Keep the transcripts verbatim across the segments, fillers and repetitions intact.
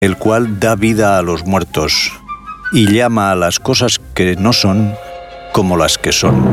el cual da vida a los muertos y llama a las cosas que no son como las que son.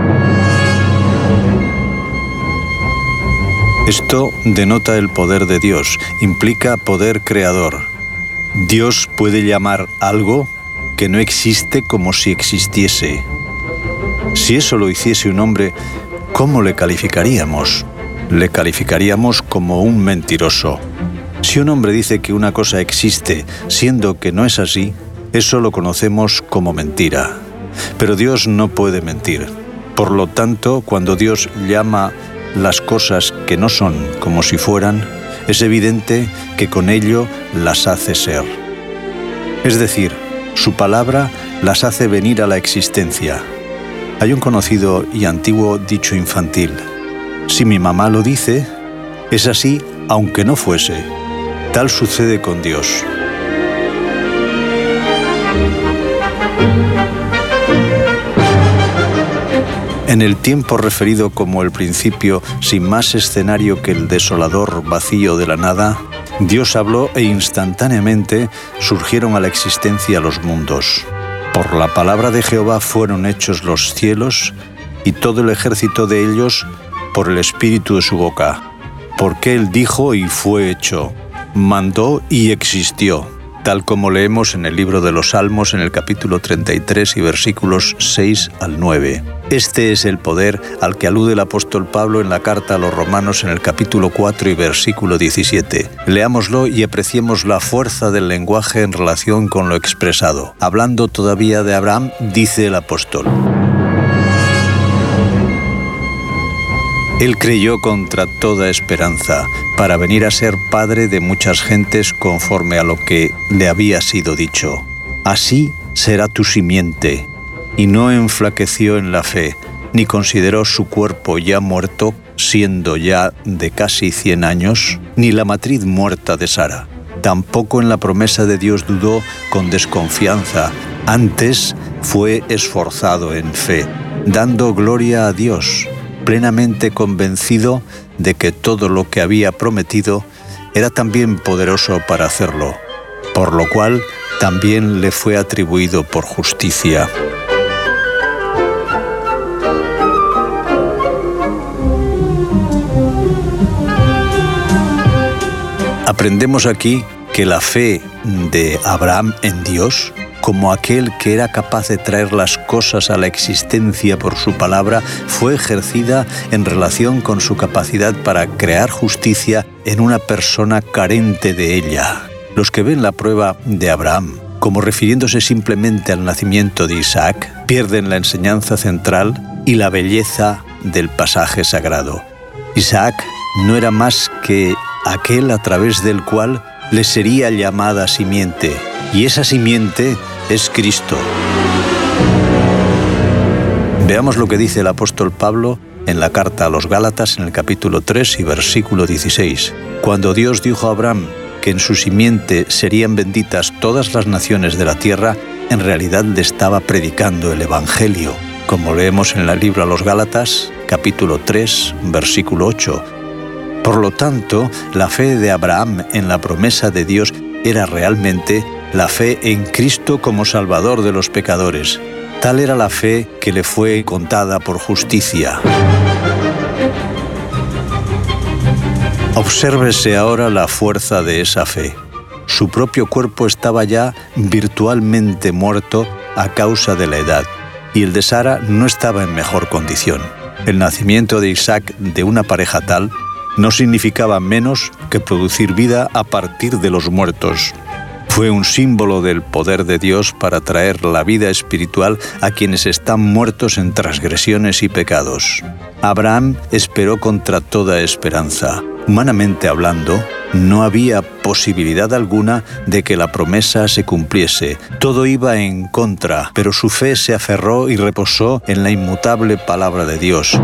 Esto denota el poder de Dios, implica poder creador. Dios puede llamar algo que no existe como si existiese. Si eso lo hiciese un hombre, ¿cómo le calificaríamos? Le calificaríamos como un mentiroso. Si un hombre dice que una cosa existe, siendo que no es así, eso lo conocemos como mentira. Pero Dios no puede mentir. Por lo tanto, cuando Dios llama las cosas que no son como si fueran, es evidente que con ello las hace ser. Es decir, su palabra las hace venir a la existencia. Hay un conocido y antiguo dicho infantil: si mi mamá lo dice, es así aunque no fuese. Tal sucede con Dios. En el tiempo referido como el principio, sin más escenario que el desolador vacío de la nada, Dios habló e instantáneamente surgieron a la existencia los mundos. Por la palabra de Jehová fueron hechos los cielos y todo el ejército de ellos por el espíritu de su boca. Porque Él dijo y fue hecho, mandó y existió, tal como leemos en el libro de los Salmos en el capítulo treinta y tres y versículos seis al nueve. Este es el poder al que alude el apóstol Pablo en la carta a los Romanos en el capítulo cuatro y versículo diecisiete. Leámoslo y apreciemos la fuerza del lenguaje en relación con lo expresado. Hablando todavía de Abraham, dice el apóstol: Él creyó contra toda esperanza, para venir a ser padre de muchas gentes conforme a lo que le había sido dicho. Así será tu simiente. Y no enflaqueció en la fe, ni consideró su cuerpo ya muerto, siendo ya de casi cien años, ni la matriz muerta de Sara. Tampoco en la promesa de Dios dudó con desconfianza, antes fue esforzado en fe, dando gloria a Dios, plenamente convencido de que todo lo que había prometido era también poderoso para hacerlo, por lo cual también le fue atribuido por justicia. Aprendemos aquí que la fe de Abraham en Dios, como aquel que era capaz de traer las cosas a la existencia por su palabra, fue ejercida en relación con su capacidad para crear justicia en una persona carente de ella. Los que ven la prueba de Abraham como refiriéndose simplemente al nacimiento de Isaac, pierden la enseñanza central y la belleza del pasaje sagrado. Isaac no era más que aquel a través del cual le sería llamada simiente, y esa simiente es Cristo. Veamos lo que dice el apóstol Pablo en la carta a los Gálatas en el capítulo tres y versículo dieciséis. Cuando Dios dijo a Abraham que en su simiente serían benditas todas las naciones de la tierra, en realidad le estaba predicando el Evangelio, como leemos en el libro a los Gálatas, capítulo tres, versículo ocho. Por lo tanto, la fe de Abraham en la promesa de Dios era realmente la fe en Cristo como Salvador de los pecadores. Tal era la fe que le fue contada por justicia. Obsérvese ahora la fuerza de esa fe. Su propio cuerpo estaba ya virtualmente muerto a causa de la edad, y el de Sara no estaba en mejor condición. El nacimiento de Isaac de una pareja tal no significaba menos que producir vida a partir de los muertos. Fue un símbolo del poder de Dios para traer la vida espiritual a quienes están muertos en transgresiones y pecados. Abraham esperó contra toda esperanza. Humanamente hablando, no había posibilidad alguna de que la promesa se cumpliese. Todo iba en contra, pero su fe se aferró y reposó en la inmutable palabra de Dios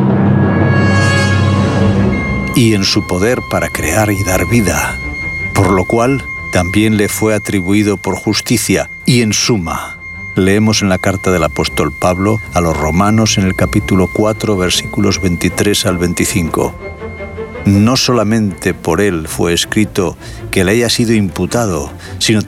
y en su poder para crear y dar vida, por lo cual también le fue atribuido por justicia. Y en suma, leemos en la carta del apóstol Pablo a los Romanos en el capítulo cuatro, versículos veintitrés al veinticinco. no solamente por él fue escrito que le haya sido imputado, sino